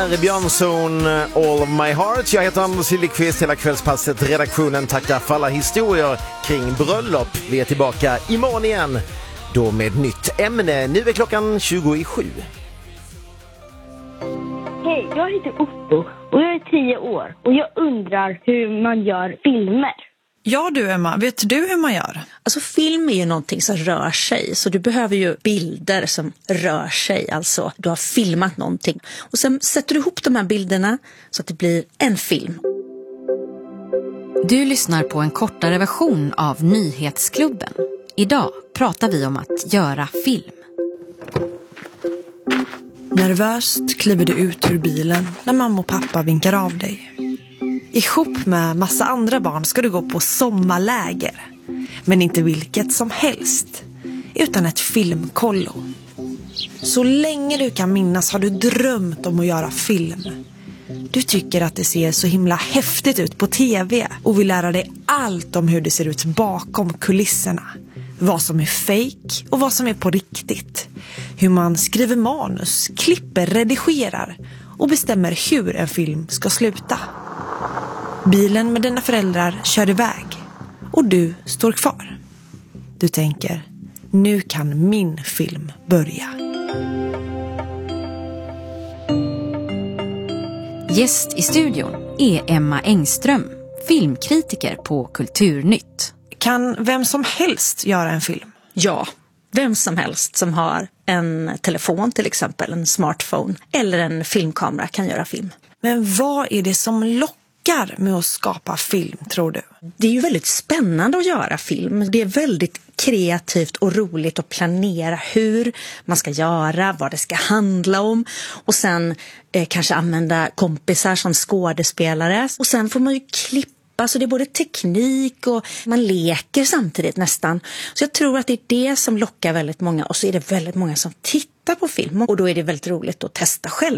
här är Björnson, All of My Heart. Jag heter Anders Hillekvist, hela kvällspasset. Redaktionen tackar för alla historier kring bröllop. Vi är tillbaka imorgon igen, då med nytt ämne. Nu är klockan 27. Hej, jag heter Otto och jag är 10 år och jag undrar hur man gör filmer. Ja du Emma, vet du hur man gör? Alltså film är ju någonting som rör sig, så du behöver ju bilder som rör sig, alltså du har filmat någonting. Och sen sätter du ihop de här bilderna så att det blir en film. Du lyssnar på en kortare version av Nyhetsklubben. Idag pratar vi om att göra film. Nervöst kliver du ut ur bilen när mamma och pappa vinkar av dig. Ihop med massa andra barn ska du gå på sommarläger. Men inte vilket som helst, utan ett filmkollo. Så länge du kan minnas har du drömt om att göra film. Du tycker att det ser så himla häftigt ut på tv och vill lära dig allt om hur det ser ut bakom kulisserna. Vad som är fake och vad som är på riktigt. Hur man skriver manus, klipper, redigerar och bestämmer hur en film ska sluta. Bilen med dina föräldrar kör iväg och du står kvar. Du tänker, nu kan min film börja. Gäst i studion är Emma Engström, filmkritiker på Kulturnytt. Kan vem som helst göra en film? Ja, vem som helst som har en telefon till exempel, en smartphone eller en filmkamera kan göra film. Men vad är det som lockar med att skapa film, tror du? Det är ju väldigt spännande att göra film. Det är väldigt kreativt och roligt att planera hur man ska göra, vad det ska handla om. Och sen kanske använda kompisar som skådespelare. Och sen får man ju klippa, så det är både teknik och man leker samtidigt nästan. Så jag tror att det är det som lockar väldigt många. Och så är det väldigt många som tittar på film. Och då är det väldigt roligt att testa själv.